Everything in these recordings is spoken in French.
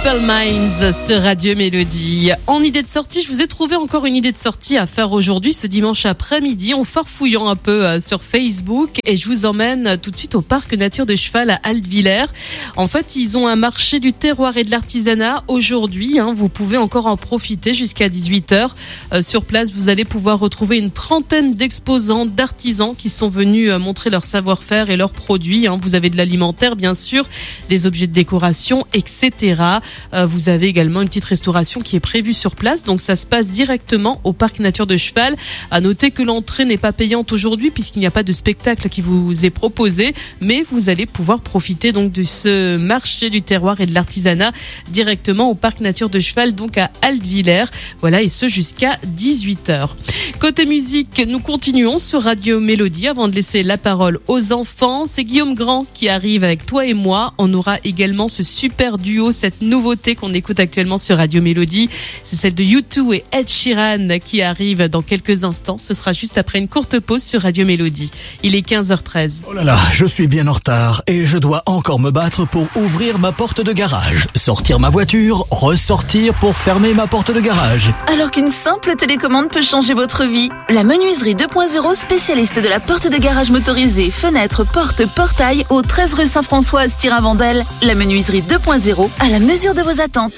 Simple Minds sur Radio Mélodie. En idée de sortie, je vous ai trouvé encore une idée de sortie à faire aujourd'hui, ce dimanche après-midi, en farfouillant un peu sur Facebook. Et je vous emmène tout de suite au parc Nature de Cheval à Altwiller. En fait, ils ont un marché du terroir et de l'artisanat aujourd'hui. Vous pouvez encore en profiter jusqu'à 18h. Sur place, vous allez pouvoir retrouver une trentaine d'exposants, d'artisans qui sont venus montrer leur savoir-faire et leurs produits. Vous avez de l'alimentaire, bien sûr, des objets de décoration, etc. Vous avez également une petite restauration qui est prévue sur place, donc ça se passe directement au parc Nature de Cheval. À noter que l'entrée n'est pas payante aujourd'hui puisqu'il n'y a pas de spectacle qui vous est proposé, mais vous allez pouvoir profiter donc de ce marché du terroir et de l'artisanat directement au parc Nature de Cheval, donc à Altwiller. Voilà, et ce jusqu'à 18h. Côté musique, nous continuons sur Radio Mélodie avant de laisser la parole aux enfants. C'est Guillaume Grand qui arrive avec Toi et moi. On aura également ce super duo, cette nouveauté qu'on écoute actuellement sur Radio Mélodie. C'est celle de U2 et Ed Sheeran qui arrive dans quelques instants. Ce sera juste après une courte pause sur Radio Mélodie. Il est 15h13. Oh là là, je suis bien en retard et je dois encore me battre pour ouvrir ma porte de garage, sortir ma voiture, ressortir pour fermer ma porte de garage. Alors qu'une simple télécommande peut changer votre vie. La menuiserie 2.0, spécialiste de la porte de garage motorisée, fenêtres, portes, portail, au 13 rue Saint-François à Styrin-Vandel. La menuiserie 2.0 à la mesure de vos attentes.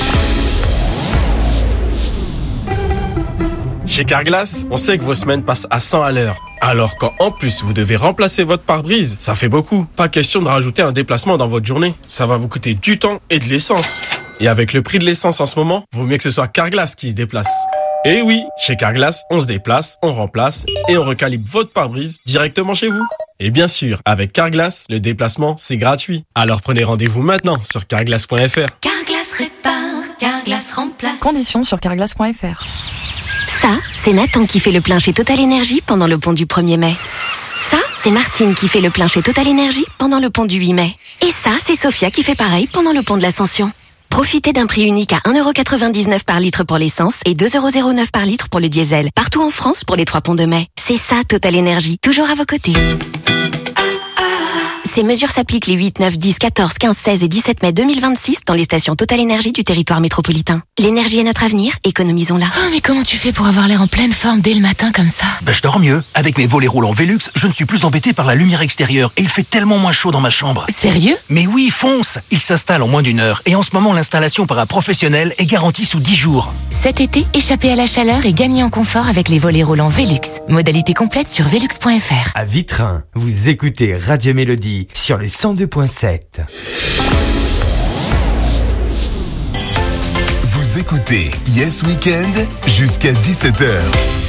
Chez Carglass, on sait que vos semaines passent à 100 à l'heure. Alors quand en plus vous devez remplacer votre pare-brise, ça fait beaucoup. Pas question de rajouter un déplacement dans votre journée. Ça va vous coûter du temps et de l'essence. Et avec le prix de l'essence en ce moment, vaut mieux que ce soit Carglass qui se déplace. Et oui, chez Carglass, on se déplace, on remplace et on recalibre votre pare-brise directement chez vous. Et bien sûr, avec Carglass, le déplacement, c'est gratuit. Alors prenez rendez-vous maintenant sur carglass.fr. Carglass répare, Carglass remplace. Conditions sur carglass.fr. Ça, c'est Nathan qui fait le plein chez Total Energy pendant le pont du 1er mai. Ça, c'est Martine qui fait le plein chez Total Energy pendant le pont du 8 mai. Et ça, c'est Sophia qui fait pareil pendant le pont de l'Ascension. Profitez d'un prix unique à 1,99€ par litre pour l'essence et 2,09€ par litre pour le diesel. Partout en France pour les 3 ponts de mai. C'est ça, Total Energy. Toujours à vos côtés. Ces mesures s'appliquent les 8, 9, 10, 14, 15, 16 et 17 mai 2026 dans les stations Total Energy du territoire métropolitain. L'énergie est notre avenir, économisons-la. Oh, mais comment tu fais pour avoir l'air en pleine forme dès le matin comme ça? Je dors mieux. Avec mes volets roulants Velux, je ne suis plus embêté par la lumière extérieure et il fait tellement moins chaud dans ma chambre. Sérieux? Mais oui, fonce! Il s'installe en moins d'1 heure et en ce moment l'installation par un professionnel est garantie sous 10 jours. Cet été, échappez à la chaleur et gagnez en confort avec les volets roulants Velux. Modalité complète sur velux.fr. À Vitrin, vous écoutez Radio Mélodie sur le 102.7. Vous écoutez Yes Weekend jusqu'à 17h.